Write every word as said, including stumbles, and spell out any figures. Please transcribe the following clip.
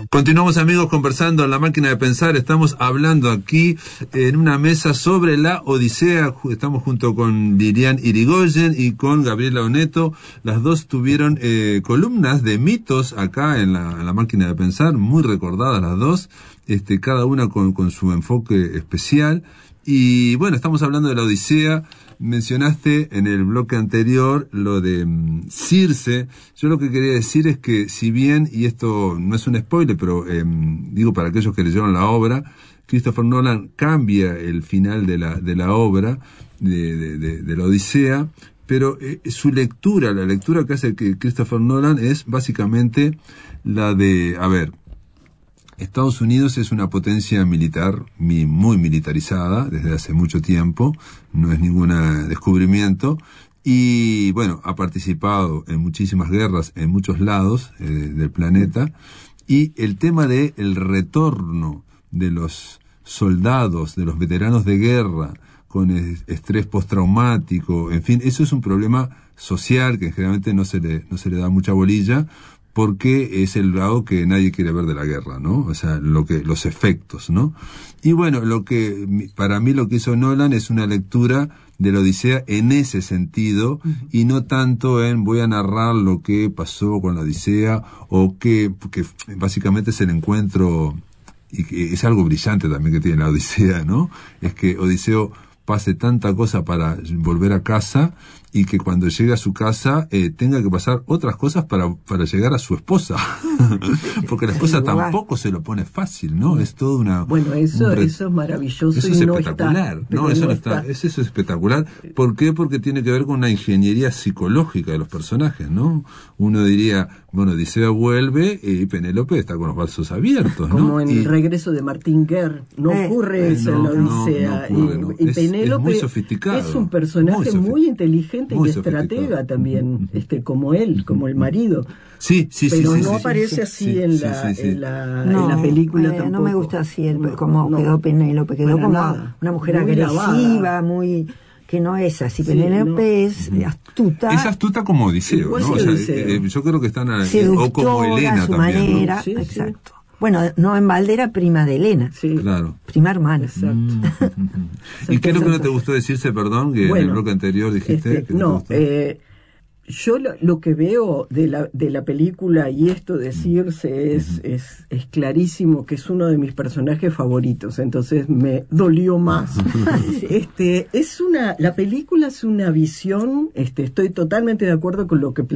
Continuamos, amigos, conversando en La Máquina de Pensar. Estamos hablando aquí en una mesa sobre la Odisea. Estamos junto con Lilian Irigoyen y con Gabriela Oneto. Las dos tuvieron eh, columnas de mitos acá en la, en la Máquina de Pensar, muy recordadas las dos, este, cada una con, con su enfoque especial. Y bueno, estamos hablando de la Odisea. Mencionaste en el bloque anterior lo de um, Circe. Yo lo que quería decir es que, si bien, y esto no es un spoiler, pero eh, digo para aquellos que leyeron la obra, Christopher Nolan cambia el final de la de la obra de, de, de, de la Odisea, pero eh, su lectura, la lectura que hace que Christopher Nolan es básicamente la de, a ver, Estados Unidos es una potencia militar muy militarizada desde hace mucho tiempo, no es ningún descubrimiento, y bueno, ha participado en muchísimas guerras en muchos lados eh, del planeta, y el tema de el retorno de los soldados, de los veteranos de guerra, con estrés postraumático, en fin, eso es un problema social que generalmente no se le, no se le da mucha bolilla, porque es el lado que nadie quiere ver de la guerra, ¿no? O sea, lo que, los efectos, ¿no? Y bueno, lo que, para mí lo que hizo Nolan es una lectura de la Odisea en ese sentido, uh-huh. y no tanto en voy a narrar lo que pasó con la Odisea, o que, que básicamente es el encuentro, y que es algo brillante también que tiene la Odisea, ¿no? Es que Odiseo pase tanta cosa para volver a casa, y que cuando llegue a su casa eh, tenga que pasar otras cosas para para llegar a su esposa. Porque la esposa tampoco se lo pone fácil, ¿no? Es todo una... Bueno, eso, un, eso es maravilloso. Eso y es no espectacular. Está, no, eso no no está. está. Es, eso es espectacular. ¿Por qué? Porque tiene que ver con una ingeniería psicológica de los personajes, ¿no? Uno diría, bueno, Odisea vuelve y Penélope está con los brazos abiertos, ¿no? Como en y, el regreso de Martín Guerre. No eh, ocurre eso no, en la Odisea. No, no ocurre, no. Y, y es, Penélope es, muy sofisticado, es un personaje muy, muy inteligente muy y estratega también, uh-huh. este, como él, como el marido. Sí, sí, pero sí. no sí, aparece sí, así sí, en, sí, la, sí, sí. en, la, no, en la película eh, tampoco. No me gusta así el, no, como no, quedó Penélope, quedó como nada. una mujer muy agresiva, lavada. muy... que no es así. Sí, Penélope no. es astuta. Es astuta como Odiseo, Igual ¿no? Sí, o sea, Odiseo. Eh, yo creo que están a, Seductora, o como Helena a su también, manera, ¿no? Sí, exacto. Sí. Bueno, no en balde era prima de Helena. Sí. Claro. Prima hermana. Exacto. Mm. ¿Y qué es lo que no te gustó decirse, perdón, que bueno, en el bloque anterior dijiste? Este, que no, te eh, yo lo, lo que veo de la de la película y esto de Circe es, uh-huh. es es clarísimo que es uno de mis personajes favoritos, entonces me dolió más. este es una la película es una visión, este estoy totalmente de acuerdo con lo que